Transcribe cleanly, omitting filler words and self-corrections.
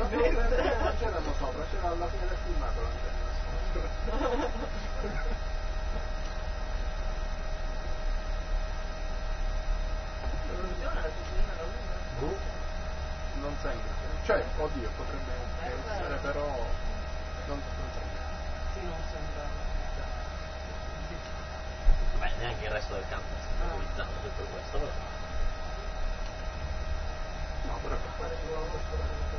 veramente. Non c'erano sopra, c'era alla fine del filmato l'antenna sopra. Non sembra. Cioè, oddio, potrebbe essere, però non sembra. Sì, non sembra. Beh, neanche il resto del campo sta utilizzando tutto questo, però. No, però per fare